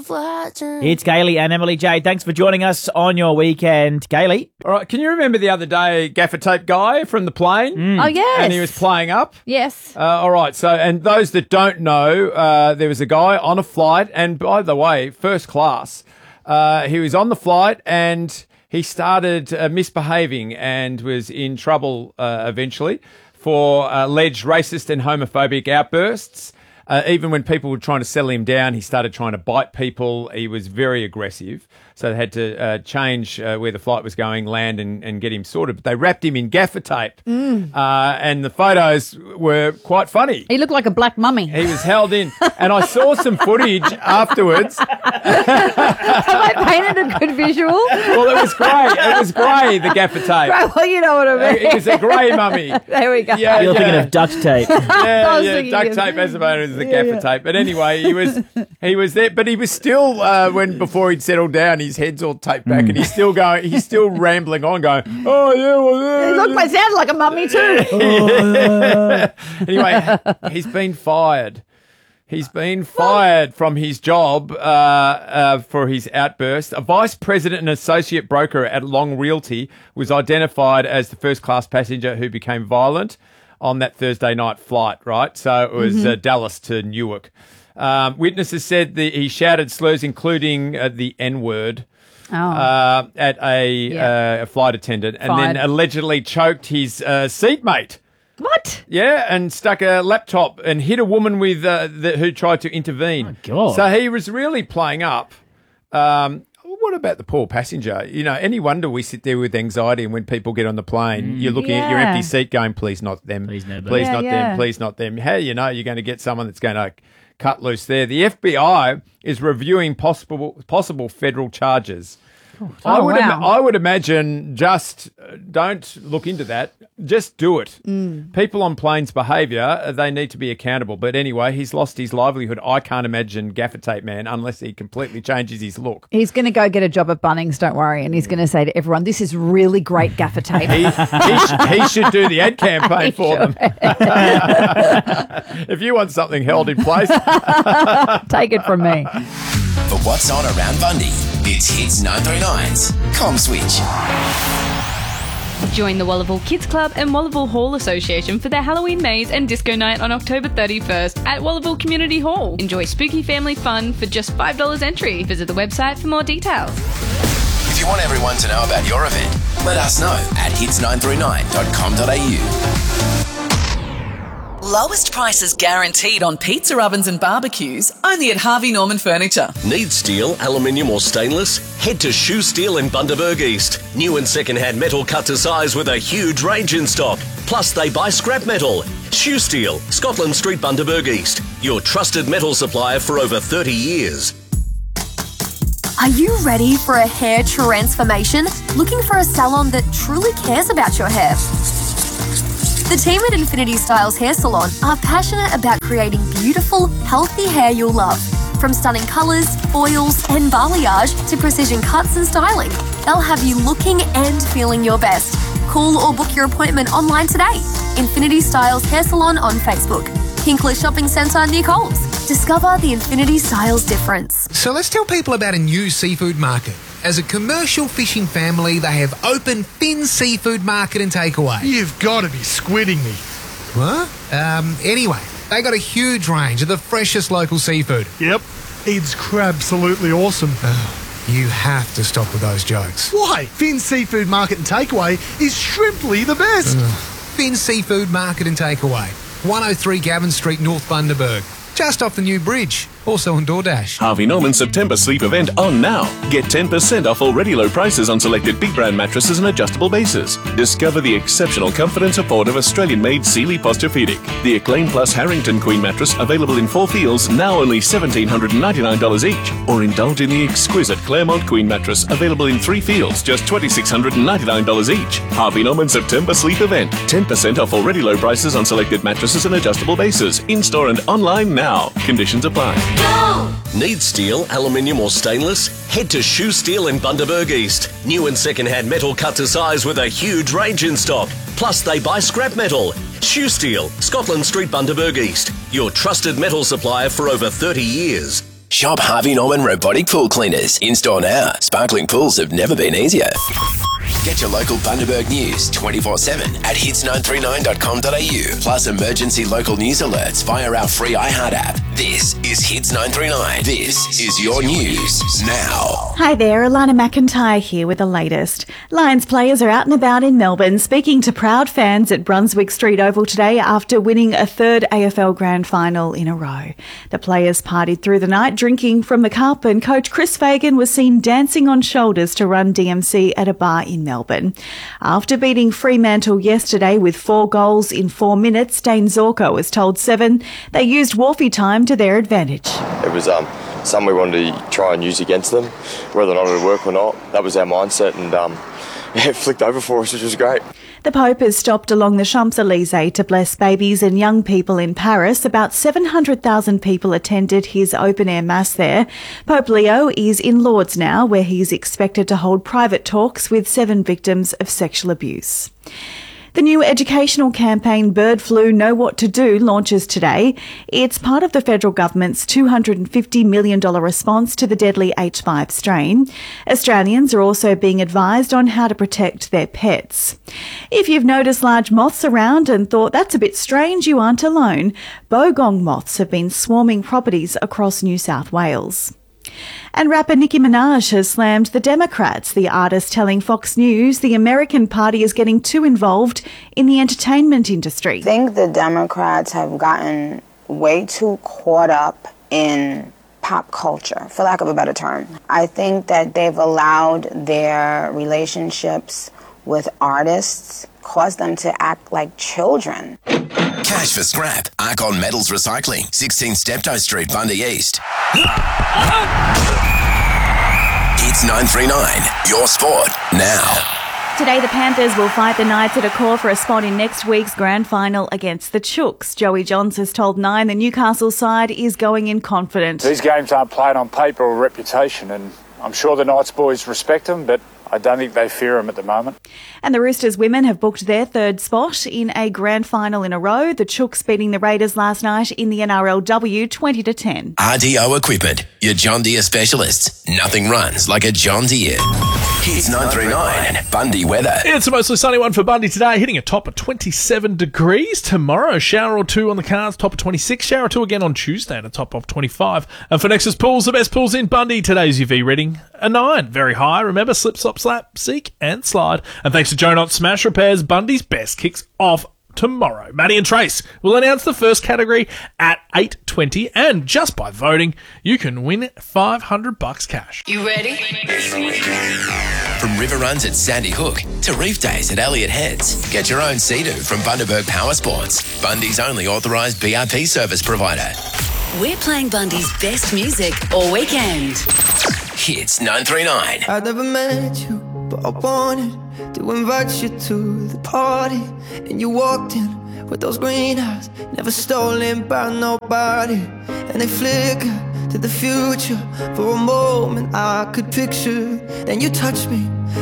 It's Gailey and Emily J. Thanks for joining us on your weekend. Gailey? All right, can you remember the other day, gaffer tape guy from the plane? Oh, yes. And he was playing up? Yes. All right, so, and those that don't know, there was a guy on a flight, and by the way, first class. He was on the flight and he started misbehaving and was in trouble eventually for alleged racist and homophobic outbursts. Even when people were trying to settle him down, he started trying to bite people. He was very aggressive. So they had to change where the flight was going, land and get him sorted. But they wrapped him in gaffer tape. And the photos were quite funny. He looked like a black mummy. He was held in. And I saw some footage afterwards. Have I painted a good visual? Well, it was grey. It was grey, the gaffer tape. Right, well, you know what I mean. It was a grey mummy. There we go. Yeah, You're thinking of duct tape. Yeah, duct tape as opposed to the gaffer tape. But anyway, he was there, but he was still before he'd settled down, his head's all taped back, and he's still rambling on, going, "Oh yeah, well, yeah." He looked, sounded like a mummy too. Anyway, he's been fired. He's been fired from his job for his outburst. A vice president and associate broker at Long Realty was identified as the first-class passenger who became violent on that Thursday night flight, right? So it was Dallas to Newark. Witnesses said that he shouted slurs, including the N-word, at a flight attendant, and then allegedly choked his seatmate. What? Yeah, and stuck a laptop and hit a woman with who tried to intervene. Oh, God. So he was really playing up. What about the poor passenger? You know, any wonder we sit there with anxiety, and when people get on the plane, you're looking at your empty seat going, please not them. Please no, please not yeah. them. Please not them. How do you know you're going to get someone that's going to cut loose there? The FBI is reviewing possible federal charges. I would imagine just don't look into that. Just do it. People on planes' behaviour, they need to be accountable. But anyway, he's lost his livelihood. I can't imagine Gaffer Tape Man unless he completely changes his look. He's going to go get a job at Bunnings, don't worry, and he's going to say to everyone, "This is really great gaffer tape." He should do the ad campaign for them. If you want something held in place, Take it from me. For what's on around Bundy, it's Hits 939's Com Switch. Join the Wallaville Kids Club and Wallaville Hall Association for their Halloween maze and disco night on October 31st at Wallaville Community Hall. Enjoy spooky family fun for just $5 entry. Visit the website for more details. If you want everyone to know about your event, let us know at hits939.com.au. Lowest prices guaranteed on pizza ovens and barbecues, only at Harvey Norman Furniture. Need steel, aluminium or stainless? Head to Shoe Steel in Bundaberg East. New and second-hand metal cut to size with a huge range in stock. Plus they buy scrap metal. Shoe Steel, Scotland Street, Bundaberg East. Your trusted metal supplier for over 30 years. Are you ready for a hair transformation? Looking for a salon that truly cares about your hair? The team at Infinity Styles Hair Salon are passionate about creating beautiful, healthy hair you'll love. From stunning colours, oils and balayage to precision cuts and styling, they'll have you looking and feeling your best. Call or book your appointment online today. Infinity Styles Hair Salon on Facebook. Hinkler Shopping Centre near Coles. Discover the Infinity Styles difference. So let's tell people about a new seafood market. As a commercial fishing family, they have opened Finn Seafood Market and Takeaway. You've got to be squidding me. What? Anyway, they got a huge range of the freshest local seafood. Yep, it's crab-absolutely awesome. You have to stop with those jokes. Why? Finn Seafood Market and Takeaway is shrimply the best. Finn Seafood Market and Takeaway, 103 Gavin Street, North Bundaberg. Just off the new bridge. Also on DoorDash. Harvey Norman September sleep event on now. Get 10% off already low prices on selected big brand mattresses and adjustable bases. Discover the exceptional comfort and support of Australian-made Sealy Posturepedic. The Acclaim Plus Harrington Queen mattress available in 4 feels, now only $1,799 each. Or indulge in the exquisite Claremont Queen mattress available in 3 feels, just $2,699 each. Harvey Norman September sleep event. 10% off already low prices on selected mattresses and adjustable bases. In-store and online now. Conditions apply. Go! Need steel, aluminium or stainless? Head to Shoe Steel in Bundaberg East. New and second-hand metal cut to size with a huge range in stock. Plus they buy scrap metal. Shoe Steel, Scotland Street, Bundaberg East. Your trusted metal supplier for over 30 years. Shop Harvey Norman Robotic Pool Cleaners. In-store now. Sparkling pools have never been easier. Get your local Bundaberg news 24/7 at hits939.com.au. Plus emergency local news alerts via our free iHeart app. This is Hits 939. This is your news now. Hi there, Alana McIntyre here with the latest. Lions players are out and about in Melbourne speaking to proud fans at Brunswick Street Oval today after winning a third AFL Grand Final in a row. The players partied through the night drinking from the cup, and coach Chris Fagan was seen dancing on shoulders to Run DMC at a bar in Melbourne. After beating Fremantle yesterday with 4 goals in 4 minutes, Dane Zorko has told Seven they used Wharfie time to their advantage. It was something we wanted to try and use against them, whether or not it would work or not. That was our mindset, and it flicked over for us, which was great. The Pope has stopped along the Champs-Elysees to bless babies and young people in Paris. About 700,000 people attended his open-air mass there. Pope Leo is in Lourdes now, where he's expected to hold private talks with 7 victims of sexual abuse. The new educational campaign Bird Flu Know What to Do launches today. It's part of the federal government's $250 million response to the deadly H5 strain. Australians are also being advised on how to protect their pets. If you've noticed large moths around and thought that's a bit strange, you aren't alone. Bogong moths have been swarming properties across New South Wales. And rapper Nicki Minaj has slammed the Democrats, the artist telling Fox News the American Party is getting too involved in the entertainment industry. I think the Democrats have gotten way too caught up in pop culture, for lack of a better term. I think that they've allowed their relationships with artists cause them to act like children. Cash for scrap. Arcon Metals Recycling. 16 Steptoe Street, Bundy East. Hits 939. Your sport now. Today, the Panthers will fight the Knights at a call for a spot in next week's grand final against the Chooks. Joey Johns has told Nine the Newcastle side is going in confident. These games aren't played on paper or reputation, and I'm sure the Knights boys respect them, but I don't think they fear them at the moment. And the Roosters women have booked their 3rd spot in a grand final in a row. The Chooks beating the Raiders last night in the NRLW 20-10. RDO Equipment, your John Deere specialists. Nothing runs like a John Deere. Hits 939. Bundy weather. It's a mostly sunny one for Bundy today, hitting a top of 27 degrees. Tomorrow, shower or 2 on the cards, top of 26. Shower or 2 again on Tuesday at a top of 25. And for Nexus Pools, the best pools in Bundy, today's UV reading a 9. Very high. Remember, slip, slop, slap, seek and slide. And thanks to Joe Knott Smash Repairs, Bundy's best kicks off tomorrow. Maddie and Trace will announce the first category at 8:20, and just by voting, you can win $500 cash. You ready? From river runs at Sandy Hook to reef days at Elliott Heads, get your own Sea-Doo from Bundaberg Power Sports, Bundy's only authorised BRP service provider. We're playing Bundy's best music all weekend. Hits 939. I never met you, but I wanted to invite you to the party. And you walked in with those green eyes, never stolen by nobody. And they flicker to the future. For a moment I could picture. Then you touched me